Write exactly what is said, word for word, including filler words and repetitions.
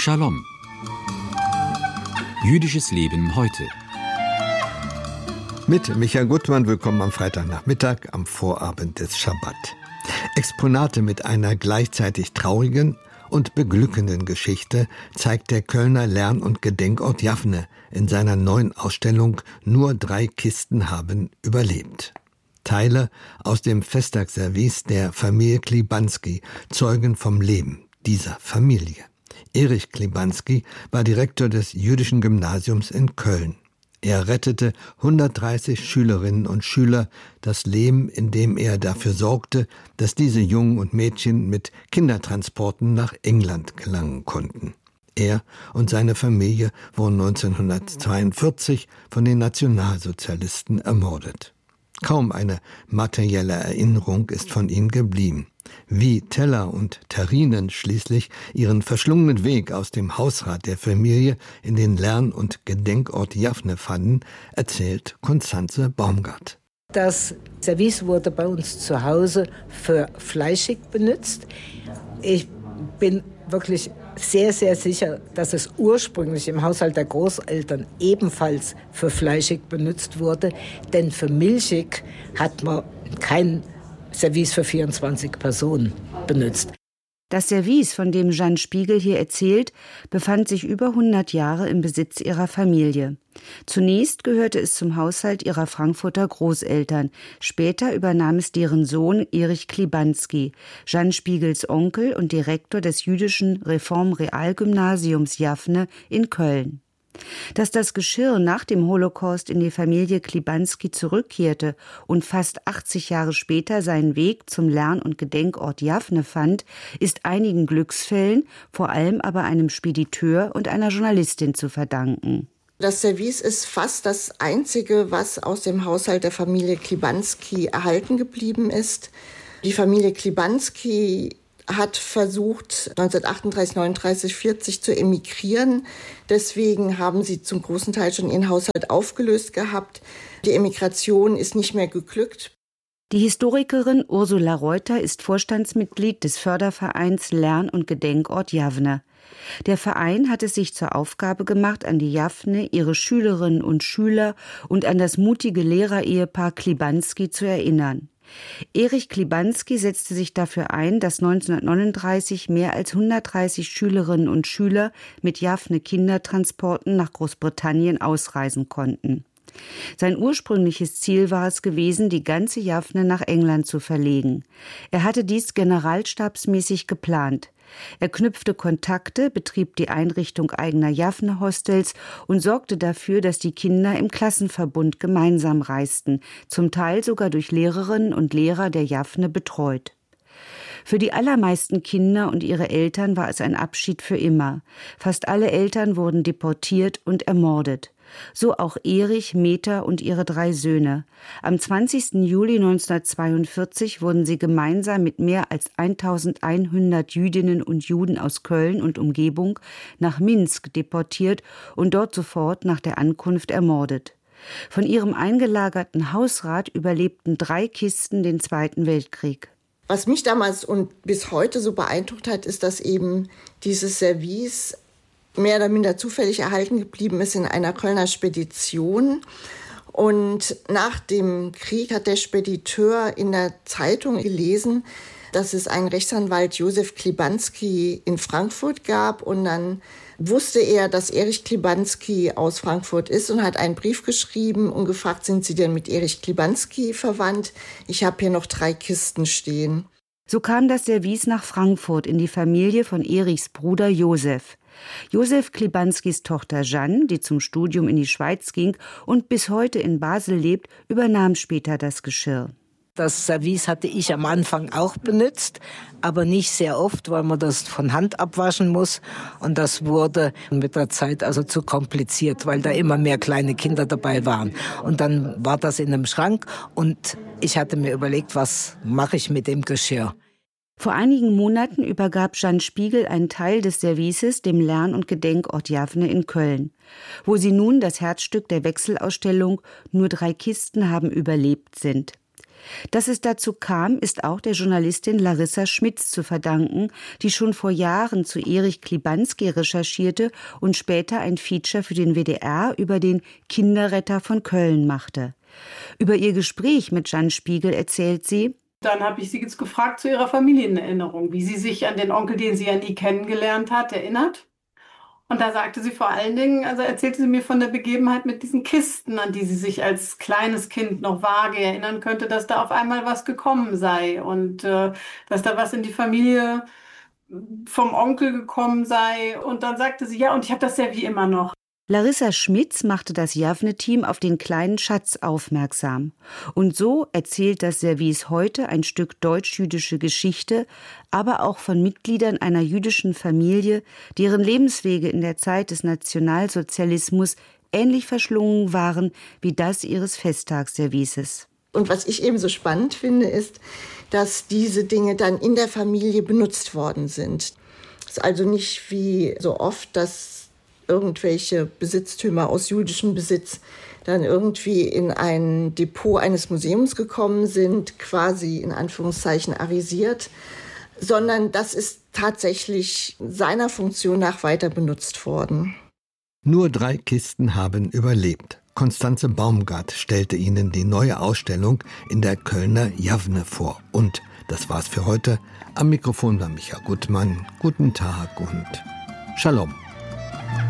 Shalom. Jüdisches Leben heute. Mit Michael Gutmann, willkommen am Freitagnachmittag, am Vorabend des Schabbat. Exponate mit einer gleichzeitig traurigen und beglückenden Geschichte zeigt der Kölner Lern- und Gedenkort Jaffne in seiner neuen Ausstellung Nur drei Kisten haben überlebt. Teile aus dem Festtagsservice der Familie Klibanski zeugen vom Leben dieser Familie. Erich Klibanski war Direktor des Jüdischen Gymnasiums in Köln. Er rettete hundertdreißig Schülerinnen und Schüler das Leben, indem er dafür sorgte, dass diese Jungen und Mädchen mit Kindertransporten nach England gelangen konnten. Er und seine Familie wurden neunzehnhundertzweiundvierzig von den Nationalsozialisten ermordet. Kaum eine materielle Erinnerung ist von ihnen geblieben. Wie Teller und Terrinen schließlich ihren verschlungenen Weg aus dem Hausrat der Familie in den Lern- und Gedenkort Jaffne fanden, erzählt Constanze Baumgart. Das Service wurde bei uns zu Hause für fleischig benutzt. Ich bin wirklich sehr, sehr sicher, dass es ursprünglich im Haushalt der Großeltern ebenfalls für fleischig benutzt wurde, denn für milchig hat man kein Service für vierundzwanzig Personen benutzt. Das Service, von dem Jeanne Spiegel hier erzählt, befand sich über hundert Jahre im Besitz ihrer Familie. Zunächst gehörte es zum Haushalt ihrer Frankfurter Großeltern. Später übernahm es deren Sohn Erich Klibanski, Jeanne Spiegels Onkel und Direktor des jüdischen Reform-Realgymnasiums Jaffne in Köln. Dass das Geschirr nach dem Holocaust in die Familie Klibanski zurückkehrte und fast achtzig Jahre später seinen Weg zum Lern- und Gedenkort Jaffne fand, ist einigen Glücksfällen, vor allem aber einem Spediteur und einer Journalistin zu verdanken. Das Service ist fast das einzige, was aus dem Haushalt der Familie Klibanski erhalten geblieben ist. Die Familie Klibanski hat versucht, neunzehnhundertachtunddreißig, neununddreißig, vierzig zu emigrieren. Deswegen haben sie zum großen Teil schon ihren Haushalt aufgelöst gehabt. Die Emigration ist nicht mehr geglückt. Die Historikerin Ursula Reuter ist Vorstandsmitglied des Fördervereins Lern- und Gedenkort Jaffne. Der Verein hat es sich zur Aufgabe gemacht, an die Jaffne, ihre Schülerinnen und Schüler und an das mutige Lehrerehepaar Klibanski zu erinnern. Erich Klibanski setzte sich dafür ein, dass neunzehnhundertneununddreißig mehr als hundertdreißig Schülerinnen und Schüler mit Jaffne-Kindertransporten nach Großbritannien ausreisen konnten. Sein ursprüngliches Ziel war es gewesen, die ganze Jaffne nach England zu verlegen. Er hatte dies generalstabsmäßig geplant. Er knüpfte Kontakte, betrieb die Einrichtung eigener Jaffne-Hostels und sorgte dafür, dass die Kinder im Klassenverbund gemeinsam reisten, zum Teil sogar durch Lehrerinnen und Lehrer der Jaffne betreut. Für die allermeisten Kinder und ihre Eltern war es ein Abschied für immer. Fast alle Eltern wurden deportiert und ermordet. So auch Erich, Meta und ihre drei Söhne. Am zwanzigsten Juli neunzehnhundertzweiundvierzig wurden sie gemeinsam mit mehr als eintausendeinhundert Jüdinnen und Juden aus Köln und Umgebung nach Minsk deportiert und dort sofort nach der Ankunft ermordet. Von ihrem eingelagerten Hausrat überlebten drei Kisten den Zweiten Weltkrieg. Was mich damals und bis heute so beeindruckt hat, ist, dass eben dieses Service mehr oder minder zufällig erhalten geblieben ist in einer Kölner Spedition. Und nach dem Krieg hat der Spediteur in der Zeitung gelesen, dass es einen Rechtsanwalt Josef Klibanski in Frankfurt gab. Und dann wusste er, dass Erich Klibanski aus Frankfurt ist und hat einen Brief geschrieben und gefragt, sind Sie denn mit Erich Klibanski verwandt? Ich habe hier noch drei Kisten stehen. So kam das Service nach Frankfurt in die Familie von Erichs Bruder Josef. Josef Klibanskis Tochter Jeanne, die zum Studium in die Schweiz ging und bis heute in Basel lebt, übernahm später das Geschirr. Das Service hatte ich am Anfang auch benutzt, aber nicht sehr oft, weil man das von Hand abwaschen muss. Und das wurde mit der Zeit also zu kompliziert, weil da immer mehr kleine Kinder dabei waren. Und dann war das in einem Schrank und ich hatte mir überlegt, was mache ich mit dem Geschirr? Vor einigen Monaten übergab Jeanne Spiegel einen Teil des Services dem Lern- und Gedenkort Jaffne in Köln, wo sie nun das Herzstück der Wechselausstellung Nur drei Kisten haben überlebt sind. Dass es dazu kam, ist auch der Journalistin Larissa Schmitz zu verdanken, die schon vor Jahren zu Erich Klibanski recherchierte und später ein Feature für den W D R über den Kinderretter von Köln machte. Über ihr Gespräch mit Jeanne Spiegel erzählt sie: Dann habe ich sie jetzt gefragt zu ihrer Familienerinnerung, wie sie sich an den Onkel, den sie ja nie kennengelernt hat, erinnert. Und da sagte sie vor allen Dingen, also erzählte sie mir von der Begebenheit mit diesen Kisten, an die sie sich als kleines Kind noch vage erinnern könnte, dass da auf einmal was gekommen sei und äh, dass da was in die Familie vom Onkel gekommen sei. Und dann sagte sie, ja, und ich habe das ja wie immer noch. Larissa Schmitz machte das Javne-Team auf den kleinen Schatz aufmerksam. Und so erzählt das Service heute ein Stück deutsch-jüdische Geschichte, aber auch von Mitgliedern einer jüdischen Familie, deren Lebenswege in der Zeit des Nationalsozialismus ähnlich verschlungen waren wie das ihres Festtagsservices. Und was ich eben so spannend finde, ist, dass diese Dinge dann in der Familie benutzt worden sind. Es ist also nicht wie so oft, dass irgendwelche Besitztümer aus jüdischem Besitz dann irgendwie in ein Depot eines Museums gekommen sind, quasi in Anführungszeichen arisiert, sondern das ist tatsächlich seiner Funktion nach weiter benutzt worden. Nur drei Kisten haben überlebt. Konstanze Baumgart stellte Ihnen die neue Ausstellung in der Kölner Javne vor. Und das war's für heute. Am Mikrofon war Micha Gutmann. Guten Tag und Shalom.